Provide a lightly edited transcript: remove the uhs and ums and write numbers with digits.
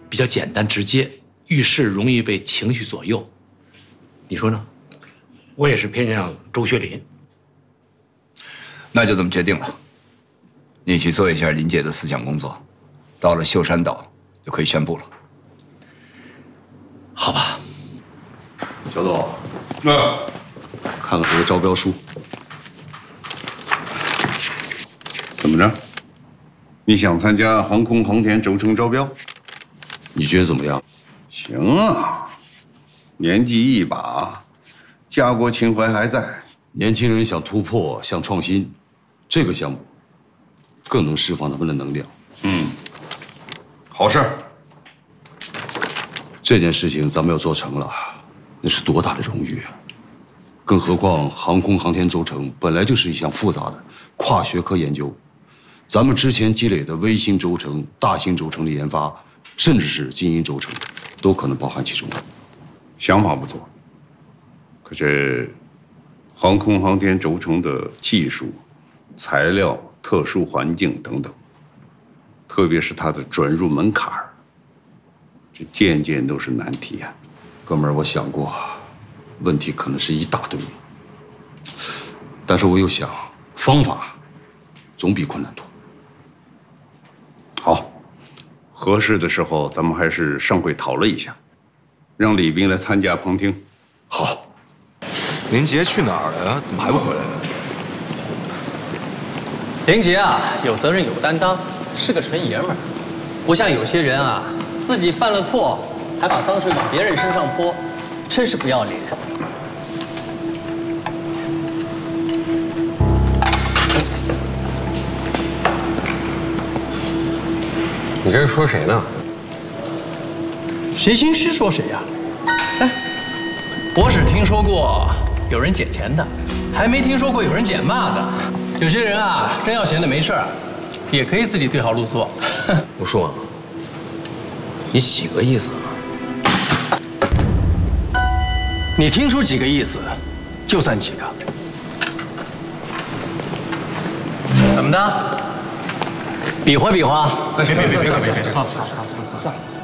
比较简单直接，遇事容易被情绪左右。你说呢？ 我也是偏向周学林。 那就这么决定了。你去做一下林姐的思想工作，到了秀山岛就可以宣布了。 好吧。 小董，看看这个招标书。 怎么着？你想参加航空航天轴承招标？ 你觉得怎么样？ 行啊，年纪一把，家国情怀还在。 年轻人想突破，想创新，这个项目更能释放他们的能量。好事儿。这件事情咱们要做成了，那是多大的荣誉啊！更何况航空航天轴承本来就是一项复杂的跨学科研究，咱们之前积累的微型轴承、大型轴承的研发，甚至是精英轴承，都可能包含其中。 想法不错，可是航空航天轴承的技术、材料、特殊环境等等，特别是它的准入门槛儿，这件件都是难题啊。 哥们儿，我想过，问题可能是一大堆，但是我又想，方法总比困难多。 好，合适的时候咱们还是上会讨论一下，让李斌来参加旁听。 好。 林杰去哪儿了呀？怎么还不回来呢？ 林杰啊，有责任有担当，是个纯爷们儿，不像有些人啊，自己犯了错，还把脏水往别人身上泼，真是不要脸。 你这是说谁呢？ 谁心虚说谁呀？哎，我只听说过有人捡钱的，还没听说过有人捡骂的。有些人啊，真要闲的没事儿，也可以自己对号入座。 吴叔啊，你几个意思啊？ 你听出几个意思，就算几个。怎么的？比划比划？ 别，算了。